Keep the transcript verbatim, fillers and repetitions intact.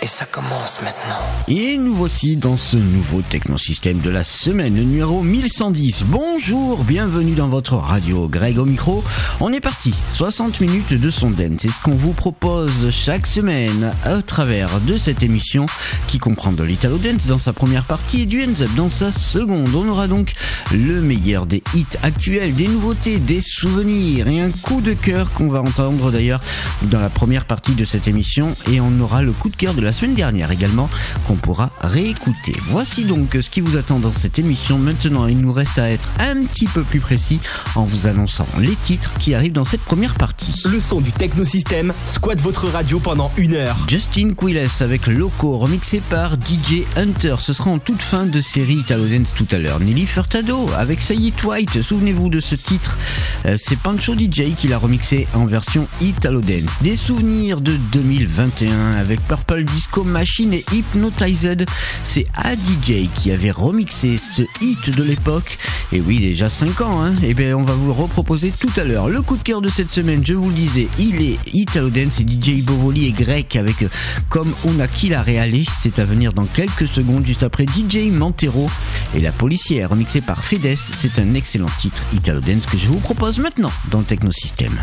Et ça commence maintenant. Et nous voici dans ce nouveau technosystème de la semaine, le numéro mille cent dix. Bonjour, bienvenue dans votre radio. Greg au micro. On est parti. soixante minutes de son dance. C'est ce qu'on vous propose chaque semaine à travers de cette émission qui comprend de l'Italo Dance dans sa première partie et du Hands Up dans sa seconde. On aura donc le meilleur des hits actuels, des nouveautés, des souvenirs et un coup de cœur qu'on va entendre d'ailleurs dans la première partie de cette émission. Et on aura le coup de cœur de la semaine dernière également qu'on pourra réécouter. Voici donc ce qui vous attend dans cette émission. Maintenant, il nous reste à être un petit peu plus précis en vous annonçant les titres qui arrivent dans cette première partie. Le son du technosystème squatte votre radio pendant une heure. Justin Quiles avec Loco, remixé par D J Hunter. Ce sera en toute fin de série Italo Dance tout à l'heure. Nelly Furtado avec Say It White. Souvenez-vous de ce titre. Euh, c'est Pancho D J qui l'a remixé en version Italo Dance. Des souvenirs de deux mille vingt et un avec Purple Disco Machine et Hypnotized. C'est A D J qui avait remixé ce hit de l'époque. Et oui, déjà cinq ans, hein. Et bien, on va vous le reproposer tout à l'heure. Le coup de cœur de cette semaine, je vous le disais, il est Italo Dance et D J Bovoli et Grec avec Comme Una Killa Reale. C'est à venir dans quelques secondes, juste après D J Montero et La Policière, remixé par Fedes. C'est un excellent titre Italo Dance que je vous propose maintenant dans le Technosystème.